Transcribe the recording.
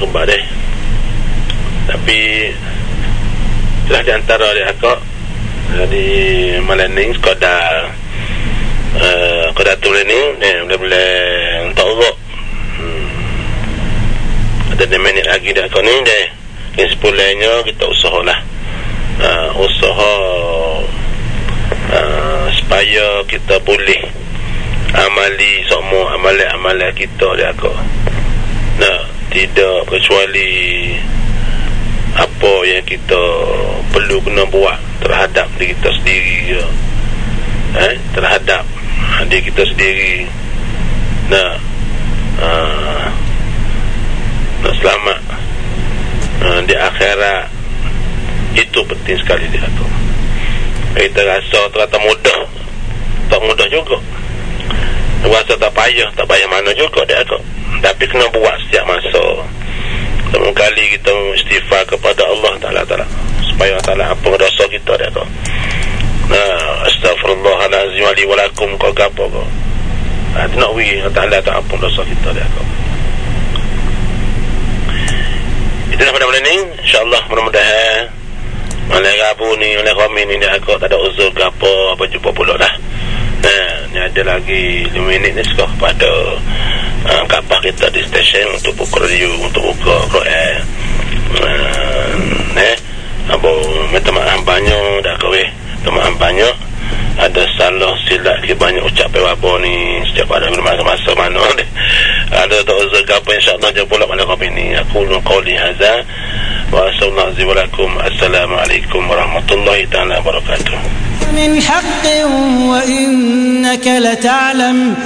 subah deh. Tapi telah di antara dia akak di Malening Skoda tu ni boleh untuk urut. Ada 2 minit lagi dah akak ni deh. Ni sepulainya kita usahalah usaha supaya kita boleh amali semua amalan kita dia akak. Tidak kecuali apa yang kita perlu kena buat terhadap diri kita sendiri, terhadap diri kita sendiri nak selamat di akhirat. Itu penting sekali dia tu. Kita rasa ternyata mudah, tak mudah juga. Rasa tak payah mana juga dia tu. Tapi kena buat setiap masa. Setiap kali kita istighfar kepada Allah Ta'ala supaya Allah ampun dosa kita dia tu. Astaghfirullahalazim wa li wa lakum kau gapo kau. Nak wi Allah tak ampun dosa kita dia tu. Itulah pada malam ni, insya-Allah mudah-mudahan malam Rabu ni, oleh kami ni dia aku tak ada uzur ke apa jumpa pula dah. Ni ada lagi 5 minit ni sekolah pada kapal kita di stesen untuk buka radio, untuk buka Quran. Abu minta maaf banyak dah kau minta maaf banyak. Ada salah silap banyak ucapan apa ni setiap ada masa mana deh. Ada tak uzur ke apa, insya-Allah jumpa pula malam kami ni. Aku qauli hadza wa sallallahu alaikum. Assalamualaikum warahmatullahi taala wabarakatuh. من حق وإنك لتعلم